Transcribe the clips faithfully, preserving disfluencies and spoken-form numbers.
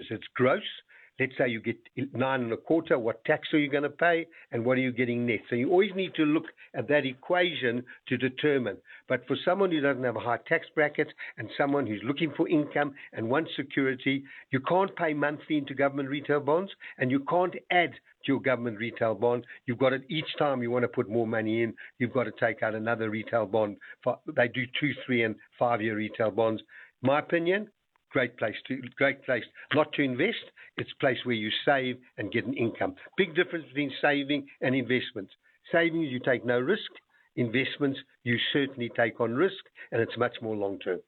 interest. It's gross. Let's say you get nine and a quarter. What tax are you going to pay, and what are you getting net? So you always need to look at that equation to determine. But for someone who doesn't have a high tax bracket and someone who's looking for income and wants security, you can't pay monthly into government retail bonds, and you can't add to your government retail bond. You've got it each time you want to put more money in. You've got to take out another retail bond. For, they do two, three, and five-year retail bonds. My opinion. Great place to great place not to invest. It's a place where you save and get an income. Big difference between saving and investment. Savings, you take no risk. Investments, you certainly take on risk, and it's much more long term.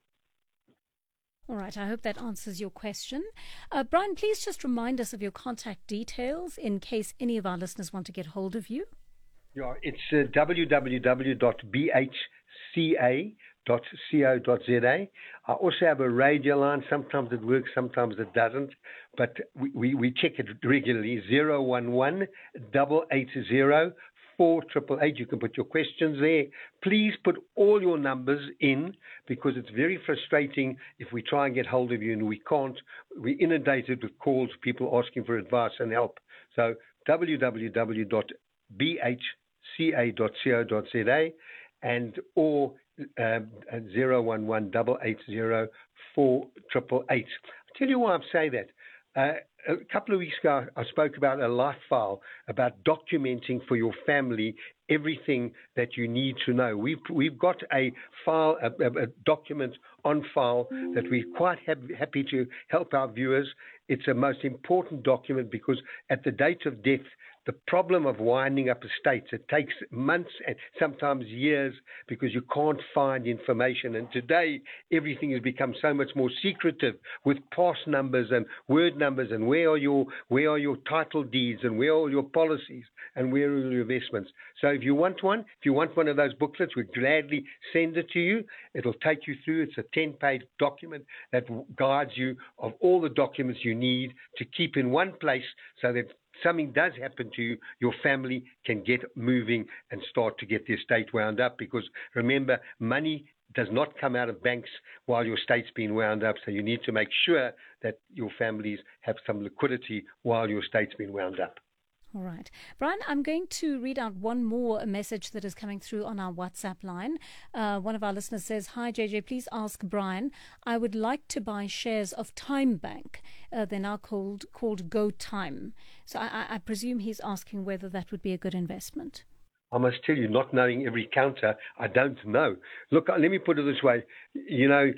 All right, I hope that answers your question. Uh, Brian, please just remind us of your contact details in case any of our listeners want to get hold of you. Yeah, it's uh, w w w dot b h c a dot co dot z a. I also have a radio line. Sometimes it works, sometimes it doesn't. But we, we, we check it regularly. zero one one, eight eight zero, four eight eight eight. You can put your questions there. Please put all your numbers in, because it's very frustrating if we try and get hold of you and we can't. We're inundated with calls, people asking for advice and help. So w w w dot b h c a dot co dot z a and or uh, zero one one, eight eight zero, four eight eight eight. I'll tell you why I say that. Uh, a couple of weeks ago, I spoke about a life file, about documenting for your family everything that you need to know. We've we've got a file, a, a document on file that we're quite ha- happy to help our viewers. It's a most important document because at the date of death, the problem of winding up estates, it takes months and sometimes years because you can't find information. And today, everything has become so much more secretive with pass numbers and word numbers and where are your where are your title deeds and where are your policies and where are your investments. So if you want one, if you want one of those booklets, we'd gladly send it to you. It'll take you through. It's a ten-page document that guides you of all the documents you need to keep in one place so that something does happen to you, your family can get moving and start to get the estate wound up. Because remember, money does not come out of banks while your estate's been wound up. So you need to make sure that your families have some liquidity while your estate's been wound up. All right. Brian, I'm going to read out one more message that is coming through on our WhatsApp line. Uh, one of our listeners says, "Hi, J J, please ask Brian. I would like to buy shares of Time Bank. Uh, they're now called, called Go Time. So I, I presume he's asking whether that would be a good investment." I must tell you, not knowing every counter, I don't know. Look, let me put it this way. You know,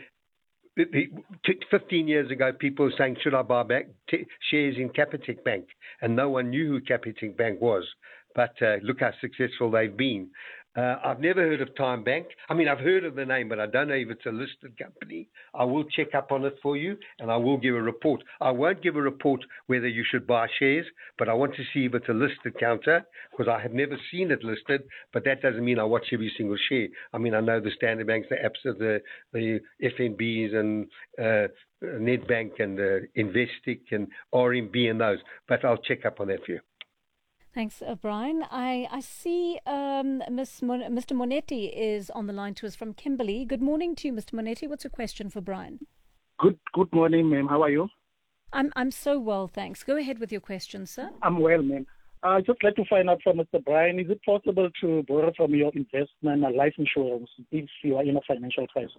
fifteen years ago, people were saying, should I buy back t- shares in Capitec Bank? And no one knew who Capitec Bank was. But uh, look how successful they've been. Uh, I've never heard of Time Bank. I mean, I've heard of the name, but I don't know if it's a listed company. I will check up on it for you, and I will give a report. I won't give a report whether you should buy shares, but I want to see if it's a listed counter, because I have never seen it listed, but that doesn't mean I watch every single share. I mean, I know the Standard Banks, the ABSA, the, the F N Bs, and uh, Nedbank, and uh, Investec, and R M B, and those, but I'll check up on that for you. Thanks, uh, Brian. I, I see um, Miss Mon- Mister Monetti is on the line to us from Kimberley. Good morning to you, Mister Monetti. What's your question for Brian? Good good morning, ma'am. How are you? I'm I'm so well, thanks. Go ahead with your question, sir. I'm well, ma'am. I'd uh, just like to find out from Mister Brian, is it possible to borrow from your investment and life insurance if you are in a financial crisis?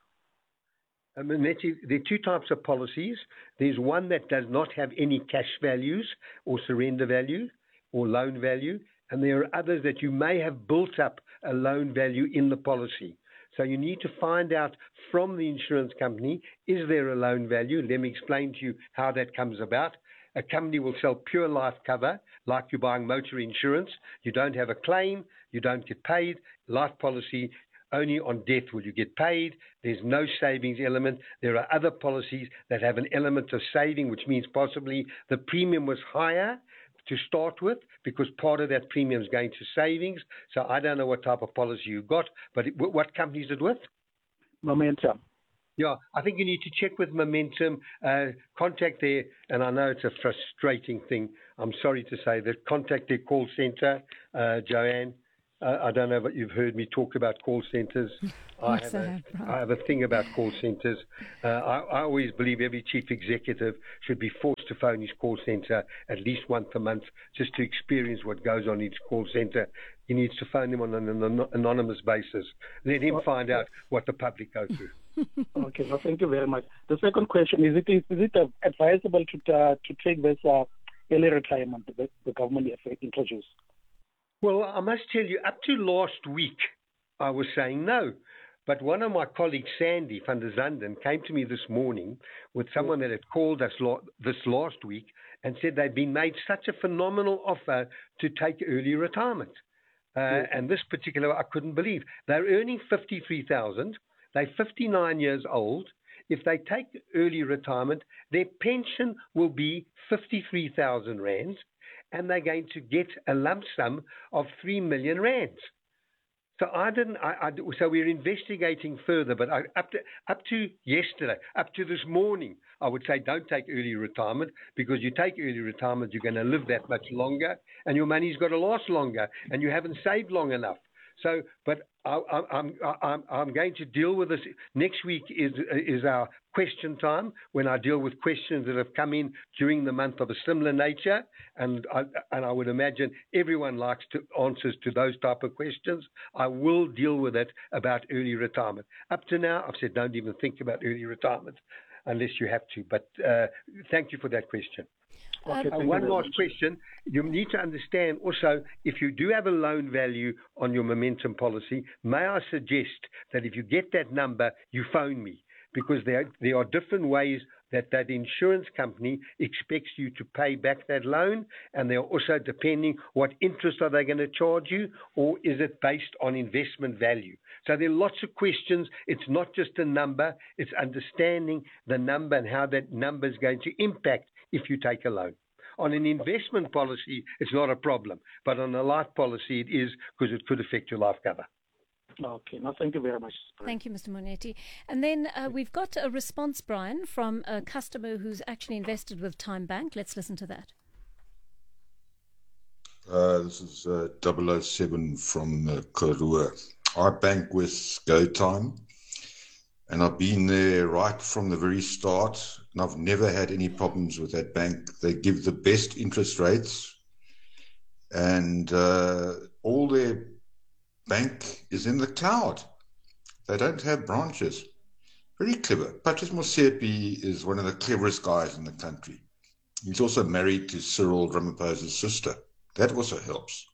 I mean, there are two types of policies. There's one that does not have any cash values or surrender value or loan value, and there are others that you may have built up a loan value in the policy. So you need to find out from the insurance company, is there a loan value? Let me explain to you how that comes about. A company will sell pure life cover, like you're buying motor insurance. You don't have a claim, you don't get paid. Life policy, only on death will you get paid. There's no savings element. There are other policies that have an element of saving, which means possibly the premium was higher to start with, because part of that premium is going to savings. So I don't know what type of policy you've got, but it, what company is it with? Momentum. Yeah, I think you need to check with Momentum, uh, contact their, and I know it's a frustrating thing, I'm sorry to say that, contact their call center, uh, Joanne. Uh, I don't know if you've heard me talk about call centers. I have, a, I have a thing about call centers. Uh, I, I always believe every chief executive should be forced to phone his call center at least once a month just to experience what goes on in his call center. He needs to phone them on an anonymous basis. Let him find out what the public go through. Okay, well, thank you very much. The second question, is it is, is it advisable to uh, to take this uh, early retirement that the government has introduced? Well, I must tell you, up to last week, I was saying no. But one of my colleagues, Sandy van der Zanden, came to me this morning with someone that had called us lo- this last week and said they'd been made such a phenomenal offer to take early retirement. Uh, yes. And this particular, I couldn't believe. They're earning fifty-three thousand. They're fifty-nine years old. If they take early retirement, their pension will be fifty-three thousand rands, and they're going to get a lump sum of three million rands. So I didn't. I, I, so we're investigating further. But I, up to up to yesterday, up to this morning, I would say don't take early retirement, because you take early retirement, you're going to live that much longer, and your money's got to last longer, and you haven't saved long enough. So, but I, I, I'm I'm I'm going to deal with this next week. Is is our question time, when I deal with questions that have come in during the month of a similar nature, and I, and I would imagine everyone likes to answers to those type of questions. I will deal with it about early retirement. Up to now, I've said don't even think about early retirement unless you have to. But uh, thank you for that question. Okay, uh, one last question. You need to understand also, if you do have a loan value on your Momentum policy, may I suggest that if you get that number, you phone me, because there, there are different ways that that insurance company expects you to pay back that loan, and they're also depending what interest are they going to charge you, or is it based on investment value. So there are lots of questions. It's not just a number, it's understanding the number and how that number is going to impact if you take a loan. On an investment policy, it's not a problem, but on a life policy, it is, because it could affect your life cover. Okay, no, thank you very much. Thank you, Mister Monetti. And then uh, we've got a response, Brian, from a customer who's actually invested with Time Bank. Let's listen to that. Uh, this is uh, double oh seven from uh, Karua. I bank with GoTime, and I've been there right from the very start, and I've never had any problems with that bank. They give the best interest rates, and uh, all their bank is in the cloud. They don't have branches. Very clever. Patrice Motsepe is one of the cleverest guys in the country. He's also married to Cyril Ramaphosa's sister. That also helps.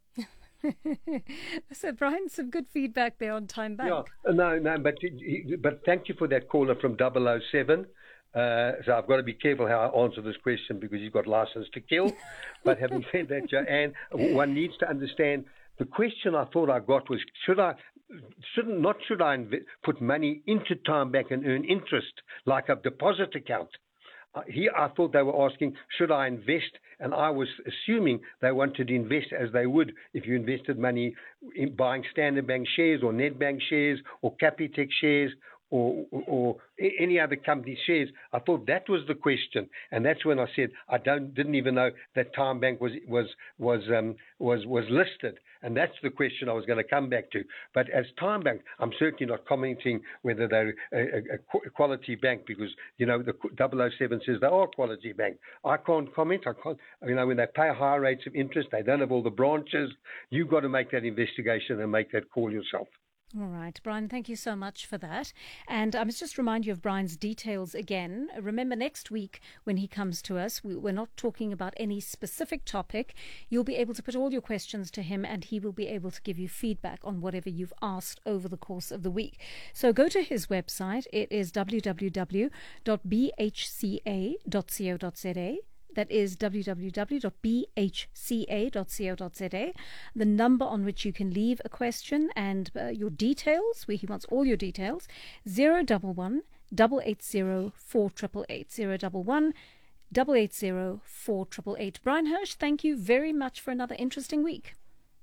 So, Brian, some good feedback there on Time Bank. Yeah, no, no, but but thank you for that caller from double oh seven. Uh, so I've got to be careful how I answer this question, because you've got license to kill. But having said that, Joanne, one needs to understand, the question I thought I got was, should I, shouldn't, not should I inv- put money into Time Bank and earn interest like a deposit account? Uh, here I thought they were asking, should I invest? And I was assuming they wanted to invest as they would if you invested money in buying Standard Bank shares or Nedbank shares or Capitec shares or, or, or any other company shares. I thought that was the question, and that's when I said I don't didn't even know that Time Bank was was was um, was was listed, and that's the question I was going to come back to. But as Time Bank, I'm certainly not commenting whether they're a, a, a quality bank, because you know the double oh seven says they are a quality bank. I can't comment. I can't. You know, when they pay high rates of interest, they don't have all the branches. You've got to make that investigation and make that call yourself. All right, Brian, thank you so much for that. And I must just remind you of Brian's details again. Remember, next week when he comes to us, we, we're not talking about any specific topic. You'll be able to put all your questions to him, and he will be able to give you feedback on whatever you've asked over the course of the week. So go to his website. It is w w w dot b h c a dot co dot z a. That is w w w dot b h c a dot co dot z a. The number on which you can leave a question and uh, your details, where he wants all your details, zero double one double eight zero four triple eight zero double one double eight zero four triple eight. Brian Hirsch, thank you very much for another interesting week.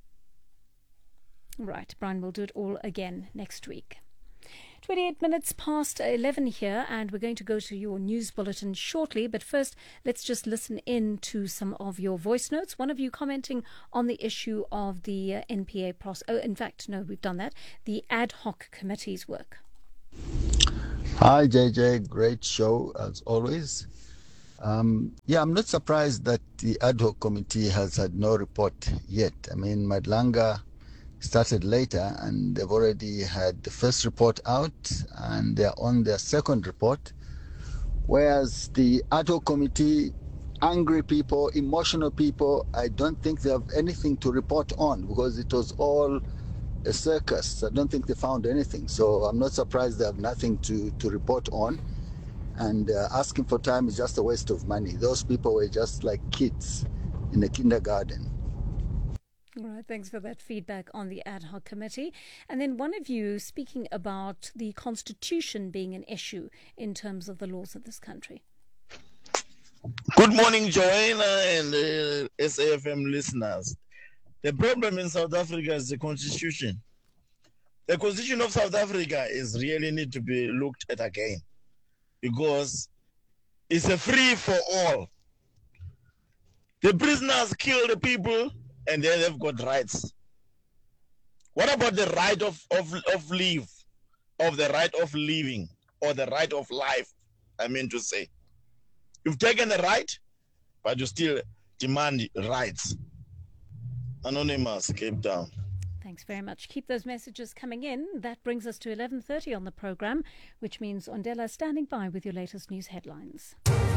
Right, Brian will do it all again next week. twenty-eight minutes past eleven here, and we're going to go to your news bulletin shortly. But first, let's just listen in to some of your voice notes. One of you commenting on the issue of the uh, N P A process. Oh, in fact, no, we've done that. The ad hoc committee's work. Hi, J J. Great show, as always. Um, yeah, I'm not surprised that the ad hoc committee has had no report yet. I mean, Madlanga started later and they've already had the first report out and they're on their second report, whereas the ad hoc committee, angry people, emotional people, I don't think they have anything to report on because it was all a circus. I don't think they found anything. So I'm not surprised they have nothing to, to report on. And uh, asking for time is just a waste of money. Those people were just like kids in a kindergarten. All right, thanks for that feedback on the ad hoc committee. And then one of you speaking about the constitution being an issue in terms of the laws of this country. Good morning, Joanna and uh, S A F M listeners. The problem in South Africa is the constitution. The constitution of South Africa is really need to be looked at again because it's a free for all. The prisoners kill the people and then they've got rights. What about the right of, of, of leave, of the right of living or the right of life, I mean to say? You've taken the right, but you still demand rights. Anonymous, Cape Town. Thanks very much. Keep those messages coming in. That brings us to eleven thirty on the programme, which means Ondela standing by with your latest news headlines.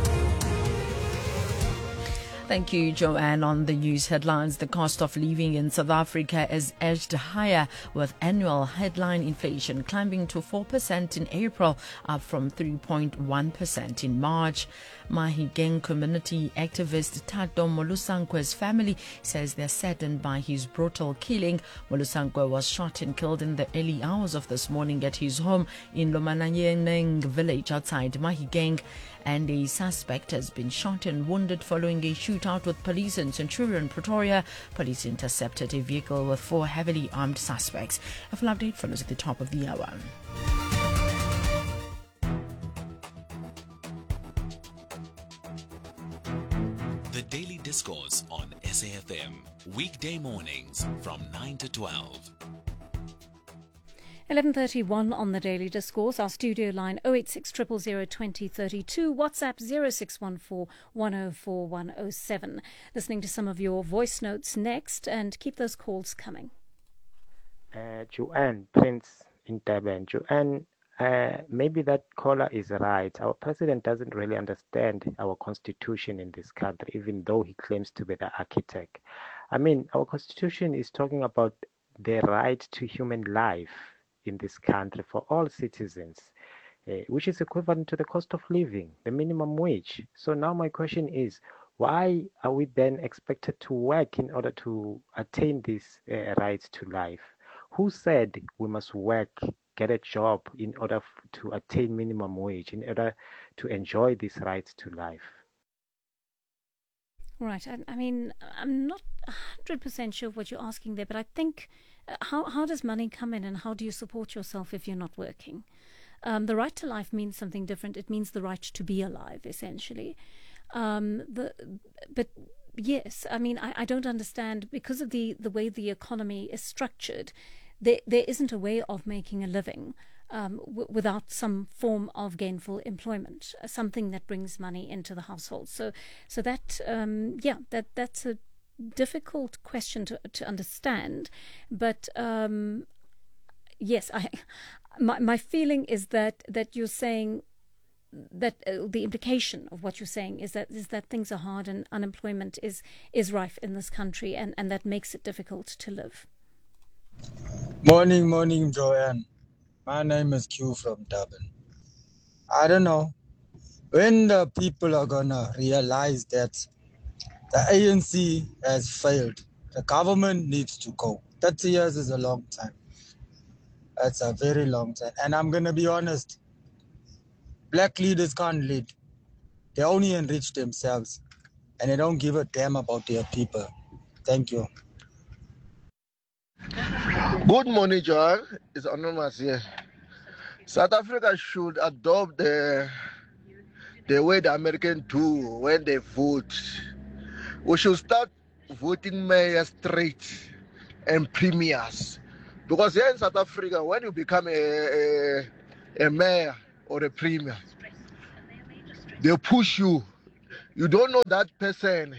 Thank you, Joanne. On the news headlines, the cost of living in South Africa is edged higher, with annual headline inflation climbing to four percent in April, up from three point one percent in March. Mahigeng community activist Tato Molusankwe's family says they're saddened by his brutal killing. Molusankwe was shot and killed in the early hours of this morning at his home in Lomananyeng village outside Mahigeng, and a suspect has been shot and wounded following a shootout with police in Centurion, Pretoria. Police intercepted a vehicle with four heavily armed suspects. A full update follows at the top of the hour. The Daily Discourse on S A F M, weekday mornings from nine to twelve. eleven thirty-one on the Daily Discourse. Our studio line oh eight six, zero zero zero, two oh three two. WhatsApp zero six one four, one oh four, one oh seven. Listening to some of your voice notes next, and keep those calls coming. Uh, Joanne, Prince in Durban. Joanne, uh, maybe that caller is right. Our president doesn't really understand our constitution in this country, even though he claims to be the architect. I mean, our constitution is talking about the right to human life in this country for all citizens, uh, which is equivalent to the cost of living, the minimum wage. So now my question is, why are we then expected to work in order to attain this uh, right to life? Who said we must work, get a job in order f- to attain minimum wage, in order to enjoy this right to life? Right. I, I mean, I'm not one hundred percent sure what you're asking there, but I think uh, how, how does money come in and how do you support yourself if you're not working? Um, the right to life means something different. It means the right to be alive, essentially. Um, the But yes, I mean, I, I don't understand, because of the, the way the economy is structured, there there isn't a way of making a living um, w- without some form of gainful employment, uh, something that brings money into the household. So, so that um, yeah, that that's a difficult question to to understand. But um, yes, I my my feeling is that that you're saying that uh, the implication of what you're saying is that is that things are hard and unemployment is is rife in this country, and, and that makes it difficult to live. Morning, morning, Joanne. My name is Q from Durban. I don't know when the people are gonna realize that the A N C has failed. The government needs to go. thirty years is a long time. That's a very long time. And I'm gonna be honest, black leaders can't lead. They only enrich themselves and they don't give a damn about their people. Thank you. Good morning, Joanne. It's Anonymous here. South Africa should adopt the the way the Americans do when they vote. We should start voting mayors straight and premiers. Because here in South Africa, when you become a, a, a mayor or a premier, they push you You don't know that person.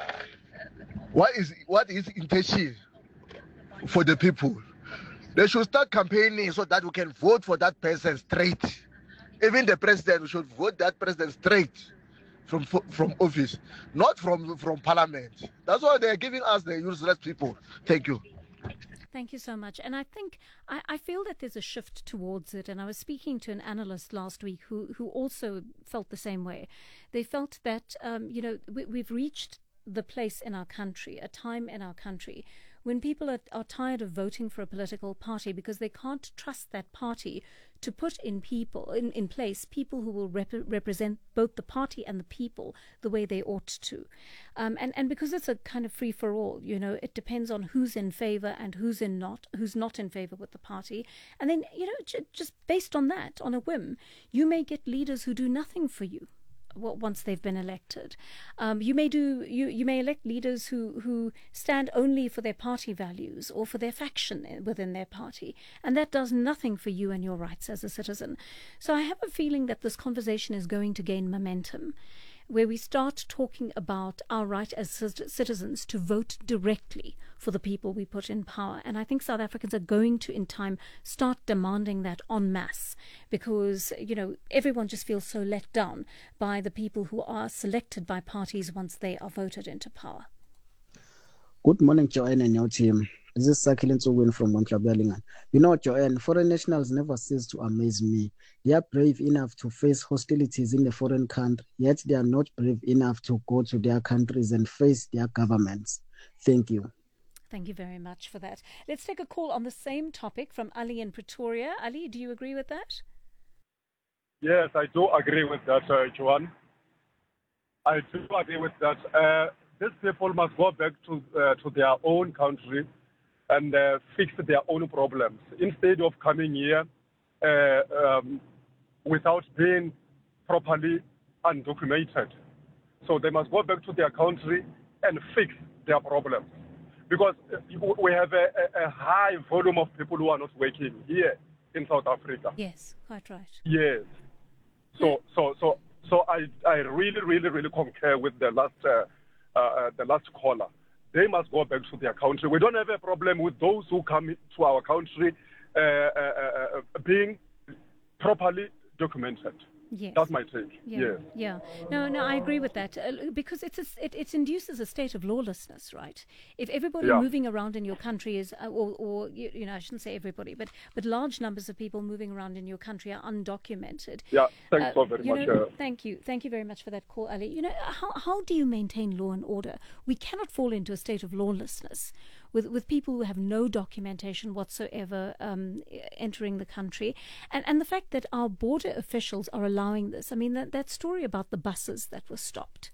What is what is intention for the people? They should start campaigning so that we can vote for that person straight. Even the president, we should vote that president straight from from office, not from from parliament. That's why they're giving us the useless people. Thank you. Thank you so much. And I think, I, I feel that there's a shift towards it. And I was speaking to an analyst last week who, who also felt the same way. They felt that, um, you know, we, we've reached the place in our country, a time in our country, when people are, are tired of voting for a political party because they can't trust that party to put in people in, in place people who will rep- represent both the party and the people the way they ought to. Um, and, and because it's a kind of free for all, you know, it depends on who's in favor and who's in not, who's not in favor with the party. And then, you know, j- just based on that, on a whim, you may get leaders who do nothing for you once they've been elected. Um, you may do you, you may elect leaders who, who stand only for their party values or for their faction within their party, and that does nothing for you and your rights as a citizen. So I have a feeling that this conversation is going to gain momentum, where we start talking about our right as citizens to vote directly for the people we put in power. And I think South Africans are going to, in time, start demanding that en masse because, you know, everyone just feels so let down by the people who are selected by parties once they are voted into power. Good morning, Joanne and your team. This is Sakilin Win from Montreal. You know, Joanne, foreign nationals never cease to amaze me. They are brave enough to face hostilities in the foreign country, yet they are not brave enough to go to their countries and face their governments. Thank you. Thank you very much for that. Let's take a call on the same topic from Ali in Pretoria. Ali, do you agree with that? Yes, I do agree with that, uh, Joanne. I do agree with that. Uh, these people must go back to uh, to their own country and uh, fix their own problems instead of coming here uh, um, without being properly undocumented. So they must go back to their country and fix their problems. Because we have a, a high volume of people who are not working here in South Africa. Yes, quite right. Yes. So, so, so, so I, I really, really, really concur with the last, uh, uh, the last caller. They must go back to their country. We don't have a problem with those who come to our country uh, uh, uh, being properly documented. Yes. That's my take. Yeah. Yes. Yeah. No, no, I agree with that uh, because it's a, it, it induces a state of lawlessness, right? If everybody Yeah. moving around in your country is, uh, or, or you, you know, I shouldn't say everybody, but but large numbers of people moving around in your country are undocumented. Yeah. Thanks Uh, so very you much. know, uh, thank you. Thank you very much for that call, Ali. You know, how how do you maintain law and order? We cannot fall into a state of lawlessness with, with people who have no documentation whatsoever um, entering the country. And, and the fact that our border officials are allowing this. I mean, that, that story about the buses that were stopped.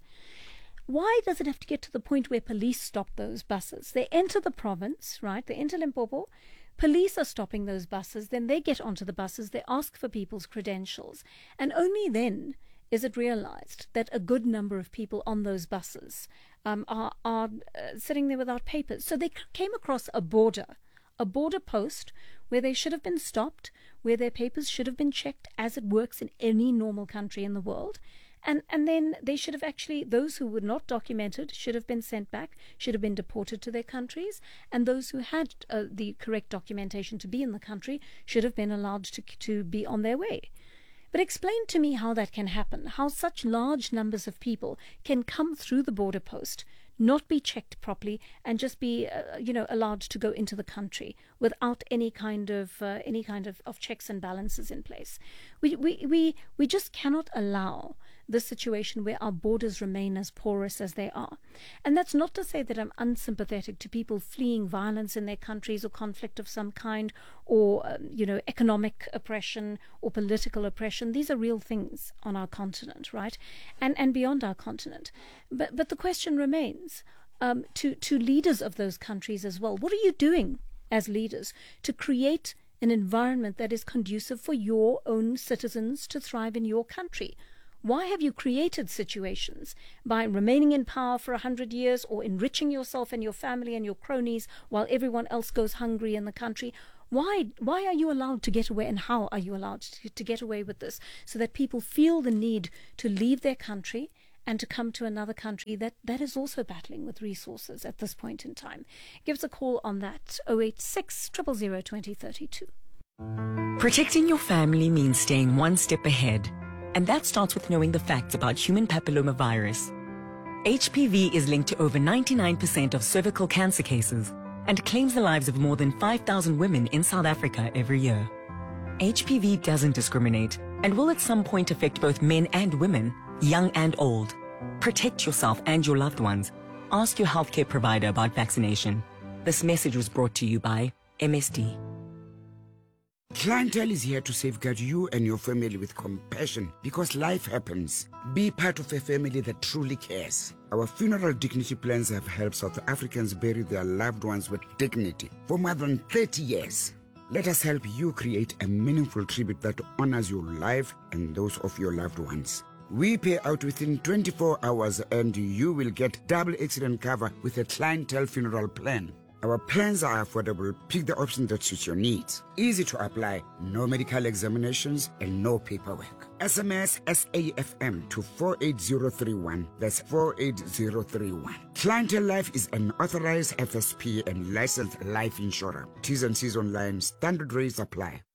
Why does it have to get to the point where police stop those buses? They enter the province, right? They enter Limpopo. Police are stopping those buses. Then they get onto the buses. They ask for people's credentials. And only then is it realized that a good number of people on those buses um, are, are uh, sitting there without papers. So they c- came across a border, a border post where they should have been stopped, where their papers should have been checked as it works in any normal country in the world. And and then they should have actually, those who were not documented should have been sent back, should have been deported to their countries, and those who had uh, the correct documentation to be in the country should have been allowed to to be on their way. But explain to me how that can happen, how such large numbers of people can come through the border post, not be checked properly, and just be, uh, you know, allowed to go into the country without any kind of uh, any kind of, of checks and balances in place. We we we we just cannot allow this situation where our borders remain as porous as they are. And that's not to say that I'm unsympathetic to people fleeing violence in their countries or conflict of some kind, or um, you know, economic oppression or political oppression. These are real things on our continent, right? And and beyond our continent. But but the question remains um, to to leaders of those countries as well. What are you doing as leaders to create an environment that is conducive for your own citizens to thrive in your country? Why have you created situations by remaining in power for a hundred years or enriching yourself and your family and your cronies while everyone else goes hungry in the country? Why why are you allowed to get away, and how are you allowed to, to get away with this, so that people feel the need to leave their country and to come to another country that, that is also battling with resources at this point in time. Give us a call on that, oh eight six, zero zero zero, two oh three two. Protecting your family means staying one step ahead. And that starts with knowing the facts about human papillomavirus. H P V is linked to over ninety-nine percent of cervical cancer cases and claims the lives of more than five thousand women in South Africa every year. H P V doesn't discriminate and will at some point affect both men and women, young and old. Protect yourself and your loved ones. Ask your healthcare provider about vaccination. This message was brought to you by M S D. Clientele is here to safeguard you and your family with compassion because life happens. Be part of a family that truly cares. Our funeral dignity plans have helped South Africans bury their loved ones with dignity for more than thirty years. Let us help you create a meaningful tribute that honors your life and those of your loved ones. We pay out within twenty-four hours and you will get double accident cover with a clientele funeral plan. Our plans are affordable. Pick the option that suits your needs. Easy to apply, no medical examinations and no paperwork. S M S S A F M to four eight zero three one. That's four eight zero three one. Clientele Life is an authorized F S P and licensed life insurer. T's and C's online. Standard rates apply.